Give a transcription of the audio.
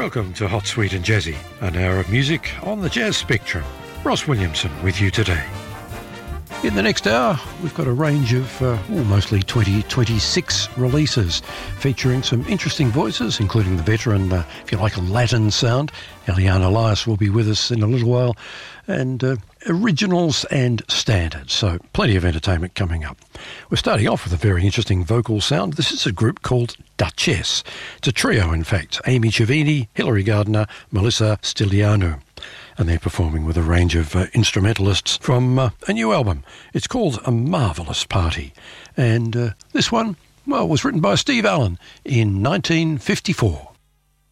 Welcome to Hot, Sweet and Jazzy, an hour of music on the Jazz Spectrum. Ross Williamson with you today. In the next hour, we've got a range of mostly 2026 releases featuring some interesting voices, including the veteran, if you like, a Latin sound. Eliane Elias will be with us in a little while, and originals and standards, so plenty of entertainment coming up. We're starting off with a very interesting vocal sound. This is a group called Duchess. It's a trio, in fact. Amy Chavini, Hilary Gardner, Melissa Stilianu. And they're performing with a range of instrumentalists from a new album. It's called A Marvellous Party. And this one, was written by Steve Allen in 1954.